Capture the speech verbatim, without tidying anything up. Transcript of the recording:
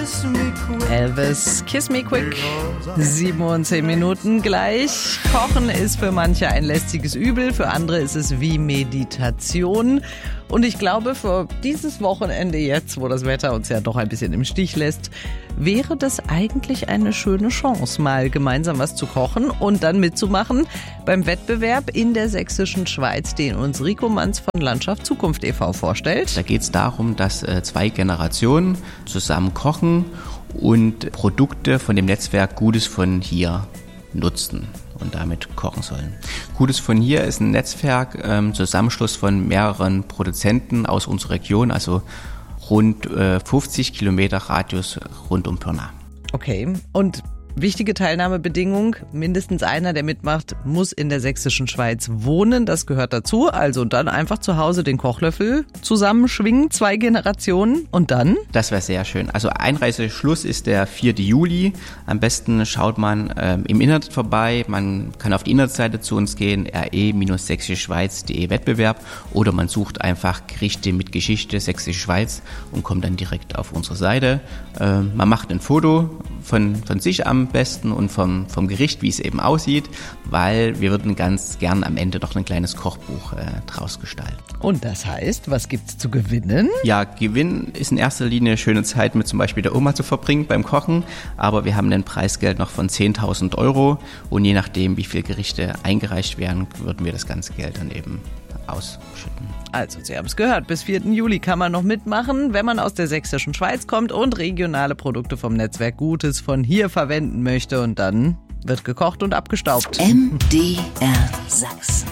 Elvis, Kiss Me Quick. Sieben und zehn Minuten gleich. Kochen ist für manche ein lästiges Übel, für andere ist es wie Meditation. Und ich glaube, für dieses Wochenende jetzt, wo das Wetter uns ja doch ein bisschen im Stich lässt, wäre das eigentlich eine schöne Chance, mal gemeinsam was zu kochen und dann mitzumachen beim Wettbewerb in der sächsischen Schweiz, den uns Rico Manz von Landschaft Zukunft e V vorstellt. Da geht es darum, dass äh, zwei Generationen zusammen kochen und Produkte von dem Netzwerk Gutes von hier nutzen und damit kochen sollen. Gutes von hier ist ein Netzwerk, ähm, Zusammenschluss von mehreren Produzenten aus unserer Region, also rund äh, fünfzig Kilometer Radius rund um Pirna. Okay, und wichtige Teilnahmebedingung, mindestens einer, der mitmacht, muss in der sächsischen Schweiz wohnen, das gehört dazu. Also dann einfach zu Hause den Kochlöffel zusammenschwingen, zwei Generationen und dann? Das wäre sehr schön. Also Einreiseschluss ist der vierte Juli. Am besten schaut man ähm, im Internet vorbei, man kann auf die Internetseite zu uns gehen, r e sächsische schweiz punkt de Wettbewerb, oder man sucht einfach Gerichte mit Geschichte Sächsische Schweiz und kommt dann direkt auf unsere Seite. Ähm, man macht ein Foto von, von sich am besten und vom, vom Gericht, wie es eben aussieht, weil wir würden ganz gern am Ende noch ein kleines Kochbuch äh, draus gestalten. Und das heißt, was gibt's zu gewinnen? Ja, Gewinn ist in erster Linie schöne Zeit mit zum Beispiel der Oma zu verbringen beim Kochen, aber wir haben ein Preisgeld noch von zehntausend Euro und je nachdem, wie viele Gerichte eingereicht werden, würden wir das ganze Geld dann eben ausschütten. Also, Sie haben es gehört, bis vierten Juli kann man noch mitmachen, wenn man aus der sächsischen Schweiz kommt und regionale Produkte vom Netzwerk Gutes von hier verwenden möchte. Und dann wird gekocht und abgestaubt. M D R Sachsen.